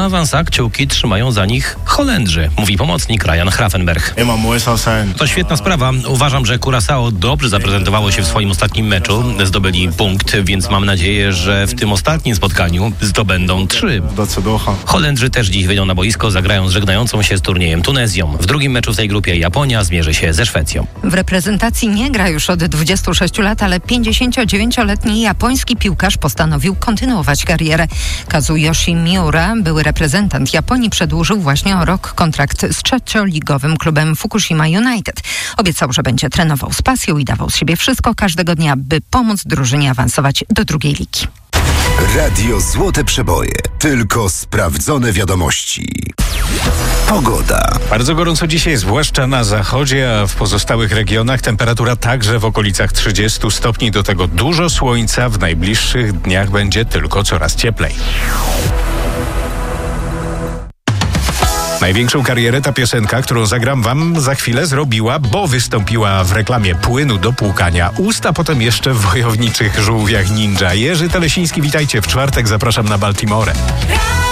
Za awansa kciuki trzymają za nich Holendrzy, mówi pomocnik Ryan Gravenberch. To świetna sprawa. Uważam, że Curaçao dobrze zaprezentowało się w swoim ostatnim meczu. Zdobyli punkt, więc mam nadzieję, że w tym ostatnim spotkaniu zdobędą 3. Holendrzy też dziś wyjdą na boisko, zagrają z żegnającą się z turniejem Tunezją. W drugim meczu w tej grupie Japonia zmierzy się ze Szwecją. W reprezentacji nie gra już od 26 lat, ale 59-letni japoński piłkarz postanowił kontynuować karierę. Kazuyoshi Miura, były reprezentant Japonii, przedłużył właśnie o rok kontrakt z trzecioligowym klubem Fukushima United. Obiecał, że będzie trenował z pasją i dawał z siebie wszystko każdego dnia, by pomóc drużynie awansować do drugiej ligi. Radio Złote Przeboje. Tylko sprawdzone wiadomości. Pogoda. Bardzo gorąco dzisiaj, zwłaszcza na zachodzie, a w pozostałych regionach temperatura także w okolicach 30 stopni. Do tego dużo słońca. W najbliższych dniach będzie tylko coraz cieplej. Największą karierę ta piosenka, którą zagram wam za chwilę, zrobiła, bo wystąpiła w reklamie płynu do płukania ust, a potem jeszcze w wojowniczych żółwiach ninja. Jerzy Telesiński, witajcie. W czwartek zapraszam na Baltimore.